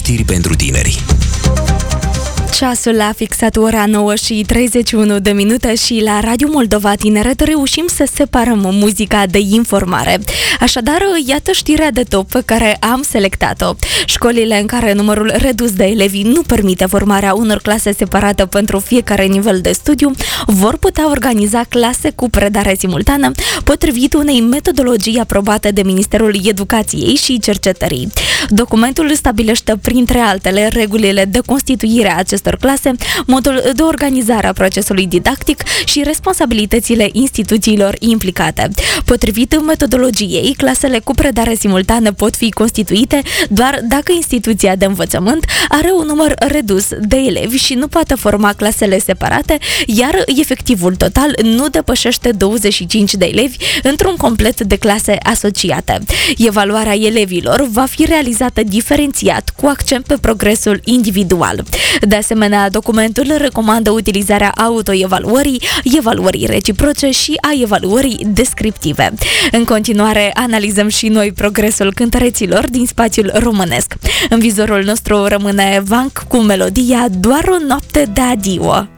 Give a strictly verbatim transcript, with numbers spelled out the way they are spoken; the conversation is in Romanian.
știri pentru tineri. Ceasul a fixat ora nouă și treizeci și unu de minute și la Radio Moldova Tineret reușim să separăm muzica de informare. Așadar, iată știrea de top pe care am selectat-o. Școlile în care numărul redus de elevi nu permite formarea unor clase separate pentru fiecare nivel de studiu vor putea organiza clase cu predare simultană potrivit unei metodologii aprobate de Ministerul Educației și Cercetării. Documentul stabilește, printre altele, regulile de constituire a acestor clase, modul de organizare a procesului didactic și responsabilitățile instituțiilor implicate. Potrivit metodologiei, clasele cu predare simultană pot fi constituite doar dacă instituția de învățământ are un număr redus de elevi și nu poate forma clasele separate, iar efectivul total nu depășește douăzeci și cinci de elevi într-un complet de clase asociate. Evaluarea elevilor va fi realizată diferențiat, cu accent pe progresul individual. De asemenea, documentul recomandă utilizarea autoevaluării, evaluării reciproce și a evaluării descriptive. În continuare, analizăm și noi progresul cântăreților din spațiul românesc. În vizorul nostru rămâne Vank cu melodia Doar o noapte de adio.